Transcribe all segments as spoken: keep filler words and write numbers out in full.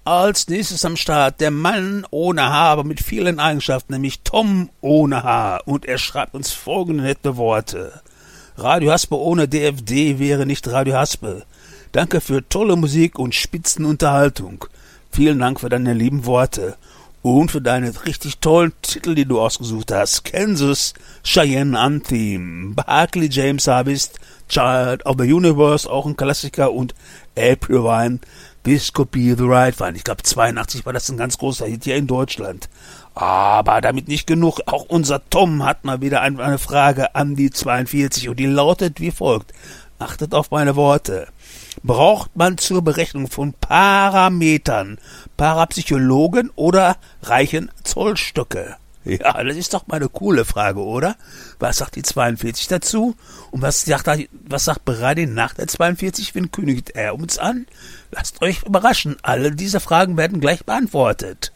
Als nächstes am Start der Mann ohne Haar, aber mit vielen Eigenschaften, nämlich Tom ohne Haar. Und er schreibt uns folgende nette Worte. Radio Haspe ohne D F D wäre nicht Radio Haspe. Danke für tolle Musik und Spitzenunterhaltung. Vielen Dank für deine lieben Worte. Und für deine richtig tollen Titel, die du ausgesucht hast. Kansas, Cheyenne Anthem, Barclay James Harvest, Child of the Universe, auch ein Klassiker, und April Wine, This Could Be the Right One. Ich glaube, zweiundachtzig war das ein ganz großer Hit hier in Deutschland. Aber damit nicht genug. Auch unser Tom hat mal wieder eine Frage an die zweiundvierzig und die lautet wie folgt. Achtet auf meine Worte. Braucht man zur Berechnung von Parametern Parapsychologen oder reichen Zollstöcke? Ja, das ist doch mal eine coole Frage, oder? Was sagt die zweiundvierzig dazu? Und was sagt, was sagt Beradi nach der zweiundvierzig? Wen kündigt er uns an? Lasst euch überraschen. Alle diese Fragen werden gleich beantwortet.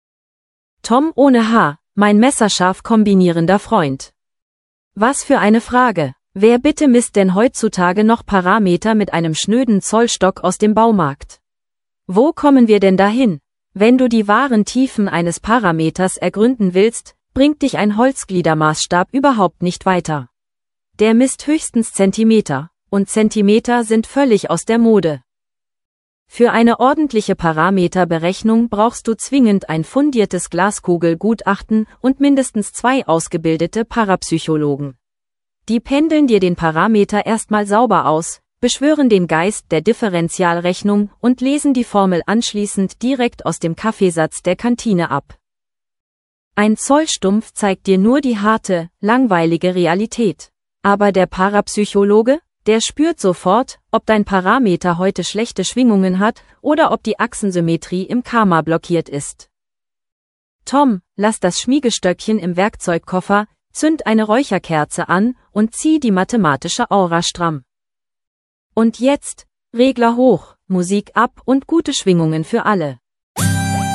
Tom ohne Haar, mein messerscharf kombinierender Freund. Was für eine Frage. Wer bitte misst denn heutzutage noch Parameter mit einem schnöden Zollstock aus dem Baumarkt? Wo kommen wir denn dahin? Wenn du die wahren Tiefen eines Parameters ergründen willst, bringt dich ein Holzgliedermaßstab überhaupt nicht weiter. Der misst höchstens Zentimeter, und Zentimeter sind völlig aus der Mode. Für eine ordentliche Parameterberechnung brauchst du zwingend ein fundiertes Glaskugelgutachten und mindestens zwei ausgebildete Parapsychologen. Die pendeln dir den Parameter erstmal sauber aus, beschwören den Geist der Differentialrechnung und lesen die Formel anschließend direkt aus dem Kaffeesatz der Kantine ab. Ein Zollstumpf zeigt dir nur die harte, langweilige Realität. Aber der Parapsychologe, der spürt sofort, ob dein Parameter heute schlechte Schwingungen hat oder ob die Achsensymmetrie im Karma blockiert ist. Tom, lass das Schmiegestöckchen im Werkzeugkoffer, zünd eine Räucherkerze an und zieh die mathematische Aura stramm. Und jetzt, Regler hoch, Musik ab und gute Schwingungen für alle.